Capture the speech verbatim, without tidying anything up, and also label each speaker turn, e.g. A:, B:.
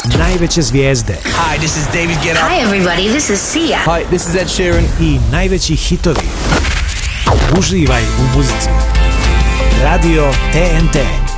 A: Najveće zvijezde.
B: Hi, this is David Guetta.
C: Hi everybody, this is Sia.
D: Hi, this is Ed Sheeran.
A: I najveći hitovi. Uživaj u muzici. Radio T N T.